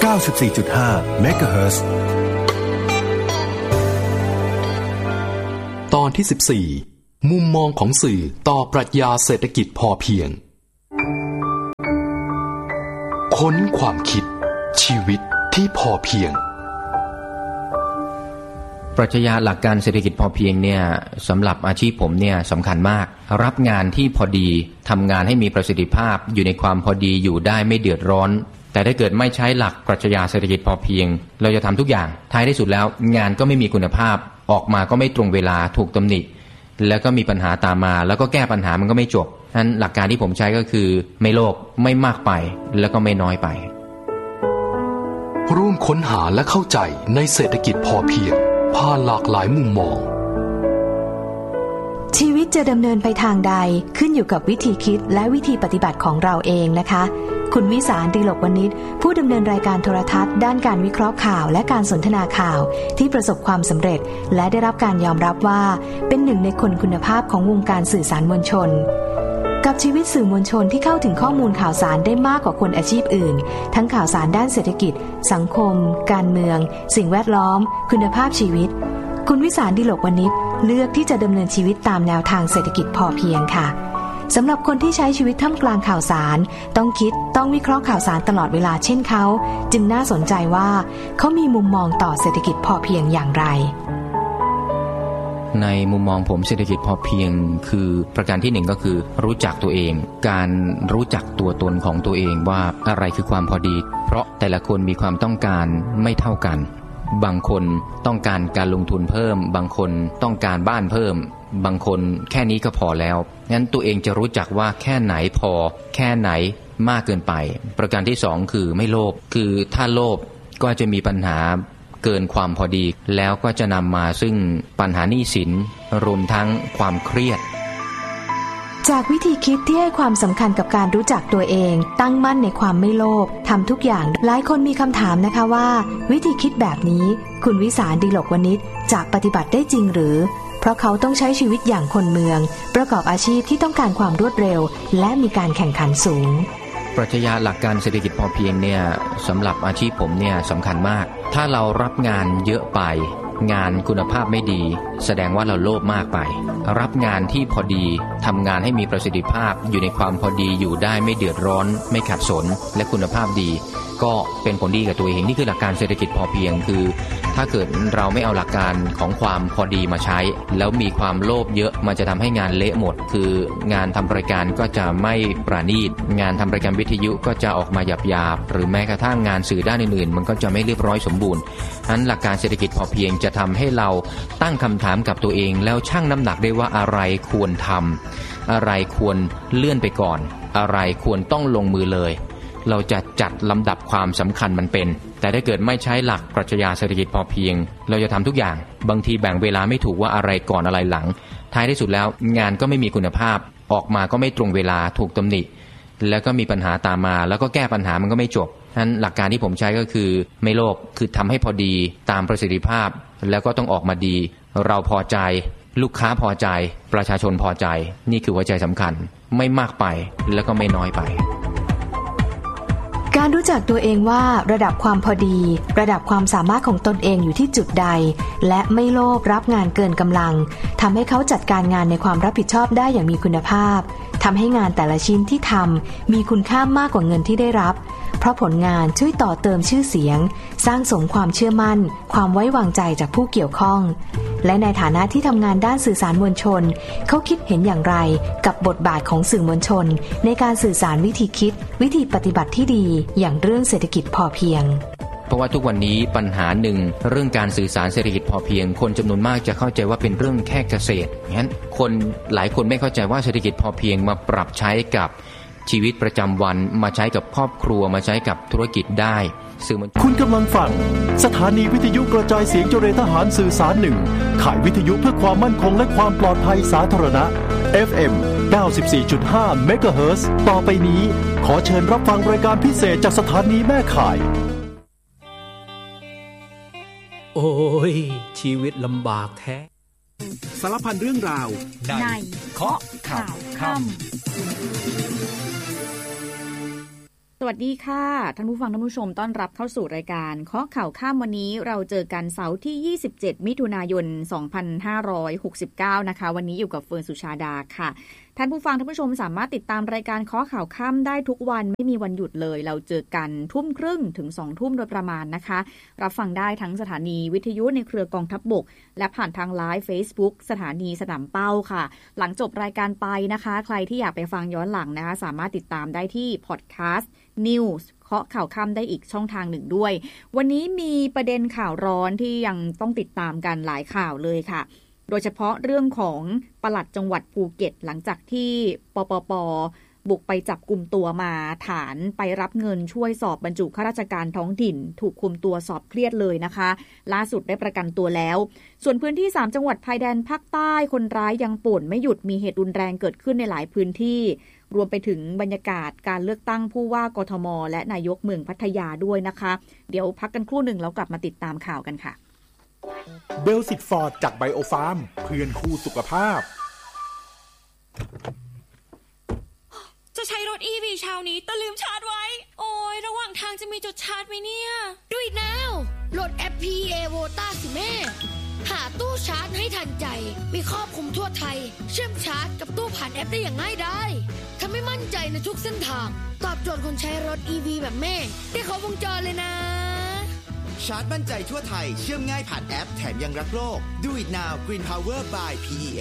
94.5 เมกะเฮิรตซ์ตอนที่14มุมมองของสื่อต่อปรัชญาเศรษฐกิจพอเพียงค้นความคิดชีวิตที่พอเพียงปรัชญาหลักการเศรษฐกิจพอเพียงเนี่ยสำหรับอาชีพผมเนี่ยสำคัญมากรับงานที่พอดีทำงานให้มีประสิทธิภาพอยู่ในความพอดีอยู่ได้ไม่เดือดร้อนแต่ถ้าเกิดไม่ใช้หลักปรัชญาเศรษฐกิจพอเพียงเราจะทำทุกอย่างท้ายที่สุดแล้วงานก็ไม่มีคุณภาพออกมาก็ไม่ตรงเวลาถูกตำหนิแล้วก็มีปัญหาตามมาแล้วก็แก้ปัญหามันก็ไม่จบฉะนั้นหลักการที่ผมใช้ก็คือไม่โลภไม่มากไปแล้วก็ไม่น้อยไปร่วมค้นหาและเข้าใจในเศรษฐกิจพอเพียงผ่านหลากหลายมุมมองชีวิตจะดำเนินไปทางใดขึ้นอยู่กับวิธีคิดและวิธีปฏิบัติของเราเองนะคะคุณวิสาร ดิลกวณิชผู้ดำเนินรายการโทรทัศน์ด้านการวิเคราะห์ข่าวและการสนทนาข่าวที่ประสบความสำเร็จและได้รับการยอมรับว่าเป็นหนึ่งในคนคุณภาพของวงการสื่อสารมวลชนกับชีวิตสื่อมวลชนที่เข้าถึงข้อมูลข่าวสารได้มากกว่าคนอาชีพอื่นทั้งข่าวสารด้านเศรษฐกิจสังคมการเมืองสิ่งแวดล้อมคุณภาพชีวิตคุณวิสาร ดิลกวณิชเลือกที่จะดำเนินชีวิตตามแนวทางเศรษฐกิจพอเพียงค่ะสำหรับคนที่ใช้ชีวิตท่ามกลางข่าวสารต้องคิดต้องวิเคราะห์ข่าวสารตลอดเวลาเช่นเขาจึงน่าสนใจว่าเขามีมุมมองต่อเศรษฐกิจพอเพียงอย่างไรในมุมมองผมเศรษฐกิจพอเพียงคือประการที่หนึ่งก็คือรู้จักตัวเองการรู้จักตัวตนของตัวเองว่าอะไรคือความพอดีเพราะแต่ละคนมีความต้องการไม่เท่ากันบางคนต้องการการลงทุนเพิ่มบางคนต้องการบ้านเพิ่มบางคนแค่นี้ก็พอแล้วงั้นตัวเองจะรู้จักว่าแค่ไหนพอแค่ไหนมากเกินไปประการที่สองคือไม่โลภคือถ้าโลภก็จะมีปัญหาเกินความพอดีแล้วก็จะนำมาซึ่งปัญหาหนี้สินรวมทั้งความเครียดจากวิธีคิดที่ให้ความสำคัญกับการรู้จักตัวเองตั้งมั่นในความไม่โลภทำทุกอย่างหลายคนมีคำถามนะคะว่าวิธีคิดแบบนี้คุณวิสาร ดิลกวณิชจะปฏิบัติได้จริงหรือเพราะเขาต้องใช้ชีวิตอย่างคนเมืองประกอบอาชีพที่ต้องการความรวดเร็วและมีการแข่งขันสูงปรัชญาหลักการเศรษฐกิจพอเพียงเนี่ยสำหรับอาชีพผมเนี่ยสำคัญมากถ้าเรารับงานเยอะไปงานคุณภาพไม่ดีแสดงว่าเราโลภมากไปรับงานที่พอดีทำงานให้มีประสิทธิภาพอยู่ในความพอดีอยู่ได้ไม่เดือดร้อนไม่ขัดสนและคุณภาพดีก็เป็นผลดีกับตัวเองนี่คือหลักการเศรษฐกิจพอเพียงคือถ้าเกิดเราไม่เอาหลักการของความพอดีมาใช้แล้วมีความโลภเยอะมันจะทำให้งานเละหมดคืองานทำรายการก็จะไม่ประณีตงานทำรายการวิทยุก็จะออกมาหยาบๆหรือแม้กระทั่งงานสื่อด้านอื่นๆมันก็จะไม่เรียบร้อยสมบูรณ์นั้นหลักการเศรษฐกิจพอเพียงจะทำให้เราตั้งคำถามกับตัวเองแล้วชั่งน้ำหนักได้ว่าอะไรควรทำอะไรควรเลื่อนไปก่อนอะไรควรต้องลงมือเลยเราจะจัดลำดับความสำคัญมันเป็นแต่ถ้าเกิดไม่ใช้หลักปรัชญาเศรษฐกิจพอเพียงเราจะทำทุกอย่างบางทีแบ่งเวลาไม่ถูกว่าอะไรก่อนอะไรหลังท้ายที่สุดแล้วงานก็ไม่มีคุณภาพออกมาก็ไม่ตรงเวลาถูกตำหนิแล้วก็มีปัญหาตามมาแล้วก็แก้ปัญหามันก็ไม่จบฉะนั้นหลักการที่ผมใช้ก็คือไม่โลภคือทำให้พอดีตามประสิทธิภาพแล้วก็ต้องออกมาดีเราพอใจลูกค้าพอใจประชาชนพอใจนี่คือหัวใจสำคัญไม่มากไปแล้วก็ไม่น้อยไปการรู้จักตัวเองว่าระดับความพอดีระดับความสามารถของตนเองอยู่ที่จุดใดและไม่โลภรับงานเกินกำลังทำให้เขาจัดการงานในความรับผิดชอบได้อย่างมีคุณภาพทำให้งานแต่ละชิ้นที่ทำมีคุณค่ามากกว่าเงินที่ได้รับเพราะผลงานช่วยต่อเติมชื่อเสียงสร้างสมความเชื่อมั่นความไว้วางใจจากผู้เกี่ยวข้องและในฐานะที่ทำงานด้านสื่อสารมวลชนเขาคิดเห็นอย่างไรกับบทบาทของสื่อมวลชนในการสื่อสารวิธีคิดวิธีปฏิบัติที่ดีอย่างเรื่องเศรษฐกิจพอเพียงเพราะว่าทุกวันนี้ปัญหาหนึ่งเรื่องการสื่อสารเศรษฐกิจพอเพียงคนจำนวนมากจะเข้าใจว่าเป็นเรื่องแค่เกษตรงั้นคนหลายคนไม่เข้าใจว่าเศรษฐกิจพอเพียงมาปรับใช้กับชีวิตประจำวันมาใช้กับครอบครัวมาใช้กับธุรกิจได้คุณกำลังฟังสถานีวิทยุกระจายเสียงเจริญทหารสื่อสารหนึ่งขายวิทยุเพื่อความมั่นคงและความปลอดภัยสาธารณะ FM 94.5 เมกะเฮิรตซ์ต่อไปนี้ขอเชิญรับฟังรายการพิเศษจากสถานีแม่ข่ายโอ้ยชีวิตลำบากแท้สารพันเรื่องราวในเคาะข่าวค่ำวัสดีค่ะท่านผู้ฟังท่านผู้ชมต้อนรับเข้าสู่รายการเคาะข่าวข้ามวันนี้เราเจอกันเสาร์ที่27มิถุนายน2569นะคะวันนี้อยู่กับเฟิร์นสุชาดาค่ะท่านผู้ฟังท่านผู้ชมสามารถติดตามรายการเคาะข่าวค่ำได้ทุกวันไม่มีวันหยุดเลยเราเจอกันทุ่มครึ่งถึง2ทุ่มโดยประมาณนะคะรับฟังได้ทั้งสถานีวิทยุในเครือกองทัพบกและผ่านทางไลฟ์ Facebook สถานีสนามเป้าค่ะหลังจบรายการไปนะคะใครที่อยากไปฟังย้อนหลังนะคะสามารถติดตามได้ที่พอดแคสต์นิวส์เคาะข่าวค่ำได้อีกช่องทางหนึ่งด้วยวันนี้มีประเด็นข่าวร้อนที่ยังต้องติดตามกันหลายข่าวเลยค่ะโดยเฉพาะเรื่องของปลัดจังหวัดภูเก็ตหลังจากที่ปปป.บุกไปจับกุมตัวมาฐานไปรับเงินช่วยสอบบรรจุข้าราชการท้องถิ่นถูกคุมตัวสอบเครียดเลยนะคะล่าสุดได้ประกันตัวแล้วส่วนพื้นที่3จังหวัดชายแดนภาคใต้คนร้ายยังป่วนไม่หยุดมีเหตุรุนแรงเกิดขึ้นในหลายพื้นที่รวมไปถึงบรรยากาศการเลือกตั้งผู้ว่ากทมและนายกเมืองพัทยาด้วยนะคะเดี๋ยวพักกันครู่หนึ่งแล้วกลับมาติดตามข่าวกันค่ะเบลสิตฟอร์ดจากไบโอฟาร์มเพื่อนคู่สุขภาพจะใช้รถ EV เช้านี้แต่ลืมชาร์จไว้โอ้ยระหว่างทางจะมีจุดชาร์จไหมเนี่ย Do it now โหลดแอป PEA Vota สิแม่หาตู้ชาร์จให้ทันใจมีครอบคลุมทั่วไทยเชื่อมชาร์จกับตู้ผ่านแอปได้อย่างง่ายดายทำให้มั่นใจในทุกเส้นทางตอบโจทย์คนใช้รถ EV แบบแม่ได้ครบวงจรเลยนะชาร์จมั่นใจทั่วไทยเชื่อมง่ายผ่านแอปแถมยังรักโลก Do it now Green Power by PEA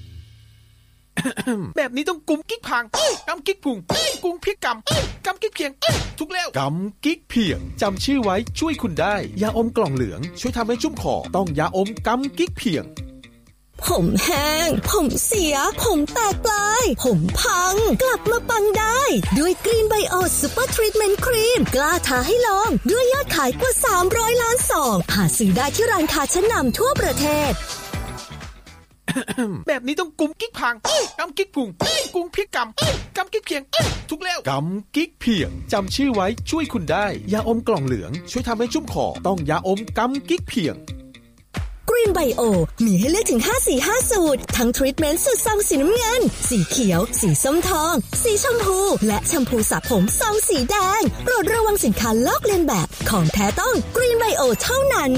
แบบนี้ต้องกุมกิ๊กพังกำกิ๊กกุงกุงเพียกกำกิ๊กเพียงทุกแล้วกำกิ๊กเพียงจำชื่อไว้ช่วยคุณได้ยาอมกล่องเหลืองช่วยทำให้ชุ่มคอต้องยาอมกำกิ๊กเพียงผมแห้งผมเสียผมแตกปลายผมพังกลับมาปังได้ด้วยกรีนไบโอซูเปอร์ทรีทเมนต์ครีมกล้าท้าให้ลองด้วยยอดขายกว่า300ล้านซองหาซื้อได้ที่ร้านค้าชั้นนำทั่วประเทศแบบนี้ต้องกุมกิ๊กพังกำกิ๊กกุงกุงเพียกกำกิ๊กเพียงทุกแล้วกำกิ๊กเพียงจำชื่อไว้ช่วยคุณได้ยาอมกล่องเหลืองช่วยทำให้ชุ่มคอต้องยาอมกำกิ๊กเพียงกรีนไบโอมีให้เลือกถึง5สูตรทั้งทรีทเมนต์สูตรซองสีน้ำเงินสีเขียวสีส้มทองสีชมพูและแชมพูสระผมซองสีแดงโปรดระวังสินค้าลอกเลียนแบบของแท้ต้องกรีนไบโอเท่านั้น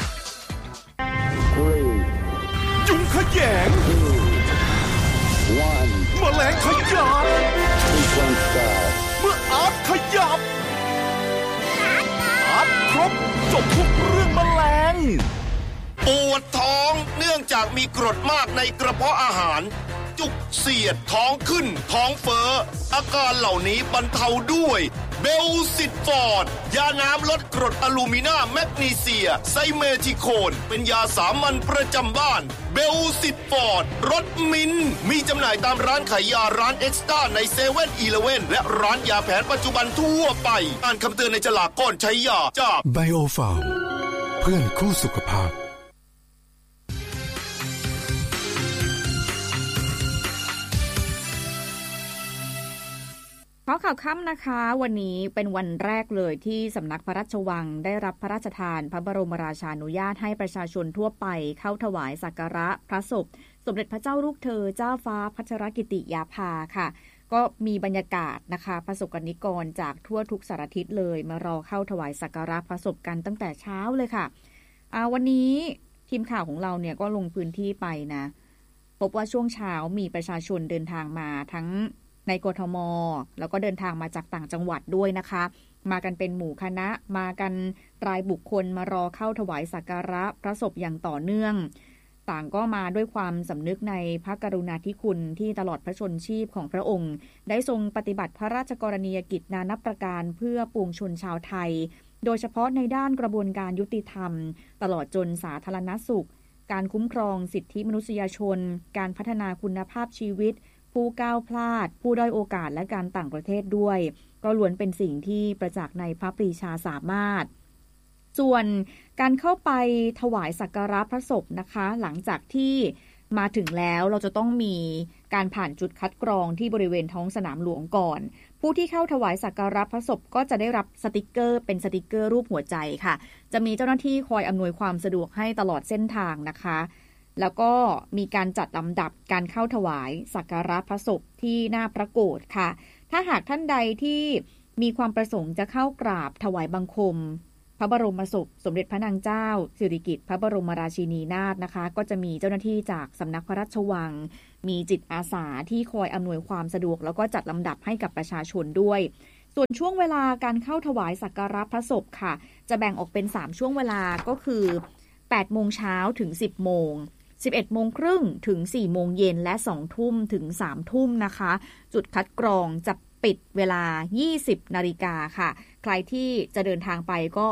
จุงขยงแมลงขยับเมื่ออาร์ตขยับอาร์ตครบจบทุกเรื่องแมลงปวดท้องเนื่องจากมีกรดมากในกระเพาะอาหารจุกเสียดท้องขึ้นท้องเฟ้ออาการเหล่านี้บรรเทาด้วยเบลซิตฟอร์ดยาน้ำลดกรดอะลูมินาแมกนีเซียไซเมทิโคนเป็นยาสามัญประจำบ้านเบลซิตฟอร์ดรสมิ้นมีจำหน่ายตามร้านขายยาร้านเอ็กซ์ต้าใน7-Eleven และร้านยาแผนปัจจุบันทั่วไปอ่านคำเตือนในฉลากก่อนใช้ยาจากไบโอฟาร์มเพื่อนคู่สุขภาพข่าวค่ำนะคะวันนี้เป็นวันแรกเลยที่สำนักพระราชวังได้รับพระราชทานพระบรมราชานุญาตให้ประชาชนทั่วไปเข้าถวายสักการะพระศพสมเด็จพระเจ้าลูกเธอเจ้าฟ้าพัชรกิติยาภาค่ะก็มีบรรยากาศนะคะประสบกนิกรจากทั่วทุกสารทิศเลยมารอเข้าถวายสักการะพระศพกันตั้งแต่เช้าเลยค่ะวันนี้ทีมข่าวของเราเนี่ยก็ลงพื้นที่ไปนะพบว่าช่วงเช้ามีประชาชนเดินทางมาทั้งในกทมแล้วก็เดินทางมาจากต่างจังหวัดด้วยนะคะมากันเป็นหมู่คณะมากันรายบุคคลมารอเข้าถวายสักการะพระศพอย่างต่อเนื่องต่างก็มาด้วยความสำนึกในพระกรุณาธิคุณที่ตลอดพระชนชีพของพระองค์ได้ทรงปฏิบัติพระราชกรณียกิจนานับประการเพื่อปวงชนชาวไทยโดยเฉพาะในด้านกระบวนการยุติธรรมตลอดจนสาธารณสุขการคุ้มครองสิทธิมนุษยชนการพัฒนาคุณภาพชีวิตผู้ก้าวพลาดผู้ด้อยโอกาสและการต่างประเทศด้วยก็ล้วนเป็นสิ่งที่ประจักษ์ในพระปรีชาสามารถส่วนการเข้าไปถวายสักการะพระศพนะคะหลังจากที่มาถึงแล้วเราจะต้องมีการผ่านจุดคัดกรองที่บริเวณท้องสนามหลวงก่อนผู้ที่เข้าถวายสักการะพระศพก็จะได้รับสติกเกอร์เป็นสติกเกอร์รูปหัวใจค่ะจะมีเจ้าหน้าที่คอยอำนวยความสะดวกให้ตลอดเส้นทางนะคะแล้วก็มีการจัดลำดับการเข้าถวายสักการะพระศพที่หน้าพระโกฐค่ะถ้าหากท่านใดที่มีความประสงค์จะเข้ากราบถวายบังคมพระบรมศพสมเด็จพระนางเจ้าสิริกิติ์พระบรมราชินีนาถนะคะก็จะมีเจ้าหน้าที่จากสำนักพระราชวังมีจิตอาสาที่คอยอำนวยความสะดวกแล้วก็จัดลำดับให้กับประชาชนด้วยส่วนช่วงเวลาการเข้าถวายสักการะพระศพค่ะจะแบ่งออกเป็น3ช่วงเวลาก็คือ8 โมงเช้าถึง 10 โมง11 โมงครึ่งถึง 4 โมงเย็นและ 2 ทุ่มถึง 3 ทุ่มนะคะจุดคัดกรองจะปิดเวลา 20 นาฬิกาค่ะใครที่จะเดินทางไปก็